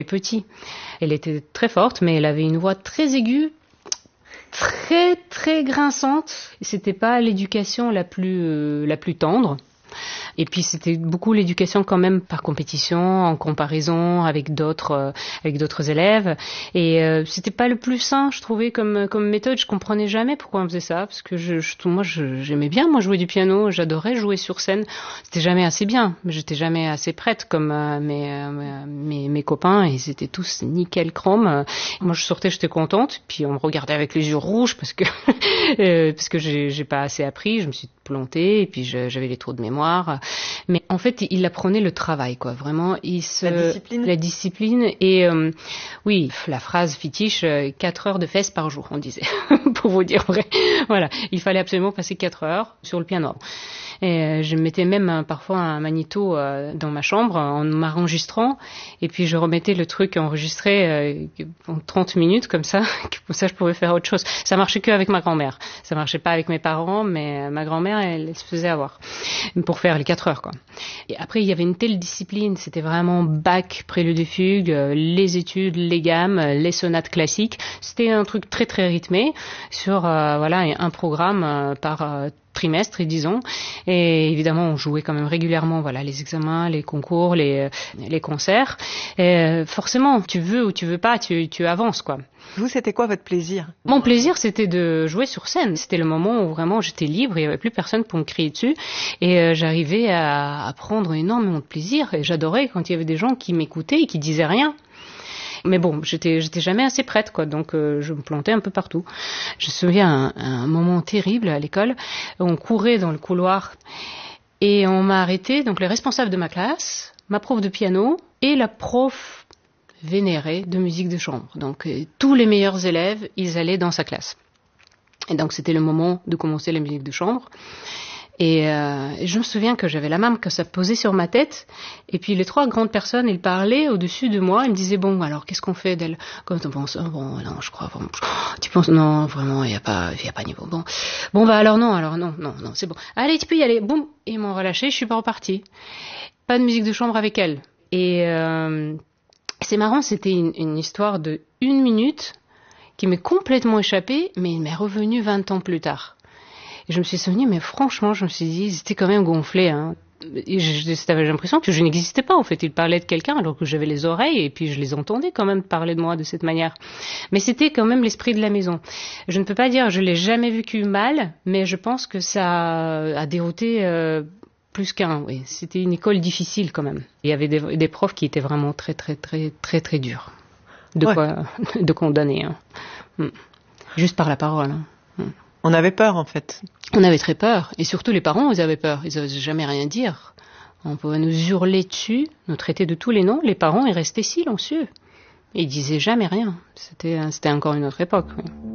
Petit. Elle était très forte, mais elle avait une voix très aiguë, très très grinçante. C'était pas l'éducation la plus tendre. Et puis c'était beaucoup l'éducation quand même par compétition, en comparaison avec d'autres élèves. Et c'était pas le plus sain, je trouvais, comme méthode. Je comprenais jamais pourquoi on faisait ça, parce que j'aimais bien jouer du piano, j'adorais jouer sur scène. C'était jamais assez bien, mais j'étais jamais assez prête comme mes copains. Ils étaient tous nickel chrome. Moi je sortais, j'étais contente. Puis on me regardait avec les yeux rouges parce que parce que j'ai pas assez appris. Je me suis plantée et puis j'avais les trous de mémoire. Mais en fait, il apprenait le travail, quoi. Vraiment, la discipline et oui, la phrase fétiche, 4 heures de fesses par jour, on disait, pour vous dire vrai. Voilà, il fallait absolument passer 4 heures sur le piano. Et je mettais même parfois un magnéto dans ma chambre en m'enregistrant, et puis je remettais le truc enregistré en 30 minutes comme ça je pouvais faire autre chose. Ça marchait qu'avec ma grand-mère. Ça marchait pas avec mes parents, mais ma grand-mère, elle se faisait avoir pour faire les 4 heures, quoi. Et après, il y avait une telle discipline, c'était vraiment Bach, prélude et fugue, les études, les gammes, les sonates classiques. C'était un truc très très rythmé sur un programme par trimestre, disons. Et évidemment, on jouait quand même régulièrement, les examens, les concours, les concerts. Et forcément, tu veux ou tu veux pas, tu avances, quoi. Vous, c'était quoi votre plaisir? Mon plaisir, c'était de jouer sur scène. C'était le moment où vraiment j'étais libre, il n'y avait plus personne pour me crier dessus. Et j'arrivais à prendre énormément de plaisir. Et j'adorais quand il y avait des gens qui m'écoutaient et qui disaient rien. Mais bon, j'étais jamais assez prête, quoi. Donc je me plantais un peu partout. Je me souviens un moment terrible à l'école. On courait dans le couloir et on m'a arrêté. Donc les responsables de ma classe, ma prof de piano et la prof vénérée de musique de chambre. Donc tous les meilleurs élèves, ils allaient dans sa classe. Et donc c'était le moment de commencer la musique de chambre. Et je me souviens que j'avais la main que ça posait sur ma tête. Et puis les 3 grandes personnes, ils parlaient au-dessus de moi. Ils me disaient, bon, alors qu'est-ce qu'on fait d'elle? Quand on pense, bon, non, je crois, vraiment, tu penses, non, vraiment, il n'y a pas niveau. Bon, alors non, c'est bon. Allez, tu peux y aller. Boum. Ils m'ont relâché, je suis pas repartie. Pas de musique de chambre avec elle. Et c'est marrant, c'était une histoire de 1 minute qui m'est complètement échappée, mais il m'est revenue 20 ans plus tard. Et je me suis souvenue, mais franchement, je me suis dit, ils étaient quand même gonflés, hein. Et j'avais l'impression que je n'existais pas, en fait. Ils parlaient de quelqu'un alors que j'avais les oreilles et puis je les entendais quand même parler de moi de cette manière. Mais c'était quand même l'esprit de la maison. Je ne peux pas dire, je l'ai jamais vécu mal, mais je pense que ça a dérouté plus qu'un, oui. C'était une école difficile quand même. Il y avait des profs qui étaient vraiment très, très, très, très, très durs. De condamner, hein. Juste par la parole, hein. On avait peur, en fait. On avait très peur. Et surtout, les parents, ils avaient peur. Ils n'osaient jamais rien dire. On pouvait nous hurler dessus, nous traiter de tous les noms. Les parents, ils restaient silencieux. Ils disaient jamais rien. C'était encore une autre époque, oui.